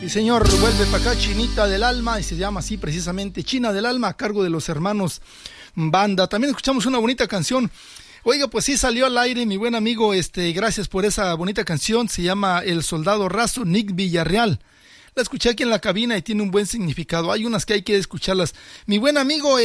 Sí, señor, vuelve para acá Chinita del Alma, y se llama así precisamente, China del Alma, a cargo de los hermanos Banda. También escuchamos una bonita canción. Oiga, pues sí salió al aire, mi buen amigo, gracias por esa bonita canción, se llama El Soldado Raso, Nick Villarreal. La escuché aquí en la cabina y tiene un buen significado. Hay unas que hay que escucharlas. Mi buen amigo,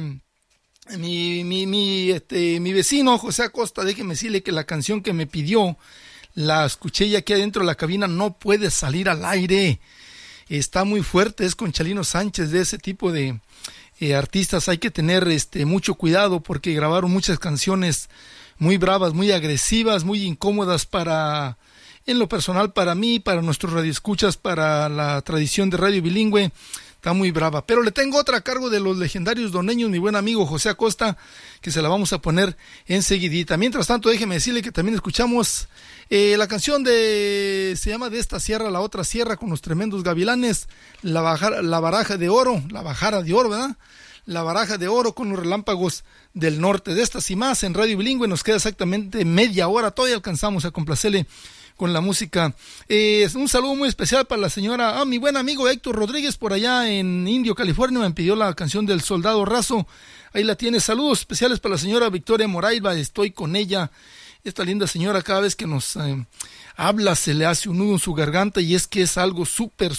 mi vecino José Acosta, déjeme decirle que la canción que me pidió, la escuché ya aquí adentro de la cabina, no puede salir al aire. Está muy fuerte, es con Chalino Sánchez. De ese tipo de artistas hay que tener mucho cuidado, porque grabaron muchas canciones muy bravas, muy agresivas, muy incómodas en lo personal, para mí, para nuestros radioescuchas, para la tradición de radio bilingüe. Está muy brava, pero le tengo otra a cargo de los legendarios doneños, mi buen amigo José Acosta, que se la vamos a poner enseguidita. Mientras tanto, déjeme decirle que también escuchamos la canción se llama De esta sierra a la otra sierra, con los tremendos gavilanes, la baraja de oro, ¿verdad? La baraja de oro con los relámpagos del norte. De estas y más en radio bilingüe, nos queda exactamente media hora, todavía alcanzamos a complacerle con la música. Un saludo muy especial para la señora, mi buen amigo Héctor Rodríguez, por allá en Indio, California, me pidió la canción del Soldado Raso. Ahí la tiene. Saludos especiales para la señora Victoria Morailva, estoy con ella. Esta linda señora, cada vez que nos habla se le hace un nudo en su garganta, y es que es algo súper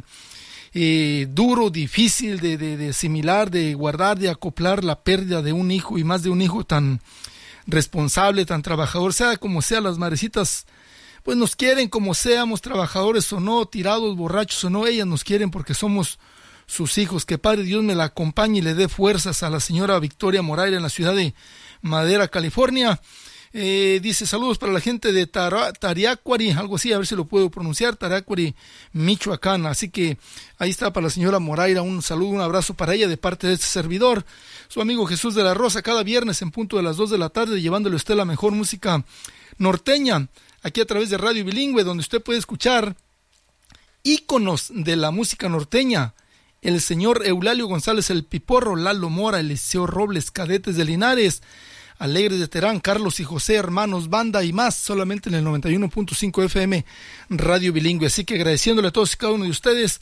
duro, difícil de asimilar, de guardar, de acoplar la pérdida de un hijo, y más de un hijo tan responsable, tan trabajador. Sea como sea, las madrecitas pues nos quieren como seamos, trabajadores o no, tirados, borrachos o no, ellas nos quieren porque somos sus hijos. Que Padre Dios me la acompañe y le dé fuerzas a la señora Victoria Moraira en la ciudad de Madera, California. Dice saludos para la gente de Tariacuari, algo así, a ver si lo puedo pronunciar, Tariacuari, Michoacán. Así que ahí está para la señora Moraira, un saludo, un abrazo para ella de parte de este servidor, su amigo Jesús de la Rosa, cada viernes en punto de las 2 de la tarde, llevándole a usted la mejor música norteña, aquí a través de Radio Bilingüe, donde usted puede escuchar íconos de la música norteña: el señor Eulalio González el Piporro, Lalo Mora, Eliseo Robles, Cadetes de Linares, Alegres de Terán, Carlos y José, Hermanos Banda y más, solamente en el 91.5 FM Radio Bilingüe. Así que agradeciéndole a todos y cada uno de ustedes.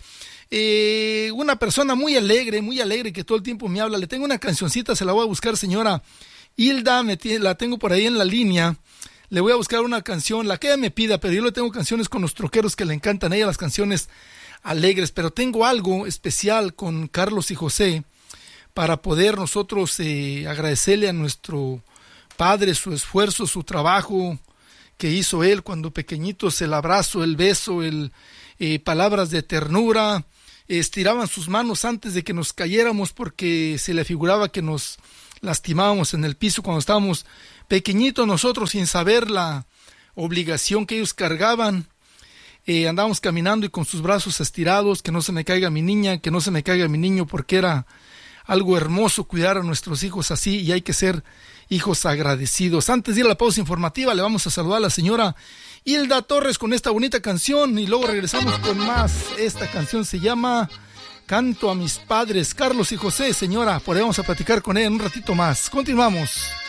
Una persona muy alegre que todo el tiempo me habla. Le tengo una cancioncita, se la voy a buscar, señora Hilda, la tengo por ahí en la línea. Le voy a buscar una canción, la que ella me pida, pero yo le tengo canciones con los troqueros que le encantan a ella, las canciones alegres, pero tengo algo especial con Carlos y José para poder nosotros agradecerle a nuestro padre su esfuerzo, su trabajo que hizo él cuando pequeñitos, el abrazo, el beso, palabras de ternura. Estiraban sus manos antes de que nos cayéramos, porque se le figuraba que nos lastimábamos en el piso cuando estábamos pequeñitos nosotros, sin saber la obligación que ellos cargaban. Andábamos caminando y con sus brazos estirados, que no se me caiga mi niña, que no se me caiga mi niño, porque era algo hermoso cuidar a nuestros hijos así, y hay que ser hijos agradecidos. Antes de ir a la pausa informativa, le vamos a saludar a la señora Hilda Torres con esta bonita canción, y luego regresamos con más. Esta canción se llama Canto a mis padres, Carlos y José, señora. Por ahí vamos a platicar con ella en un ratito más. Continuamos.